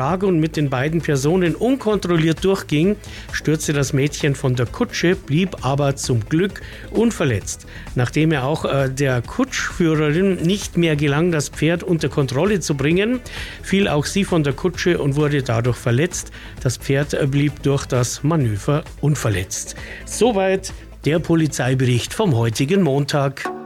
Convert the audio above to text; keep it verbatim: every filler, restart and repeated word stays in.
und mit den beiden Personen unkontrolliert durchging, stürzte das Mädchen von der Kutsche, blieb aber zum Glück unverletzt. Nachdem er auch äh, der Kutschführerin nicht mehr gelang, das Pferd unter Kontrolle zu bringen, fiel auch sie von der Kutsche und wurde dadurch verletzt. Das Pferd äh, blieb durch das Manöver unverletzt. Soweit der Polizeibericht vom heutigen Montag.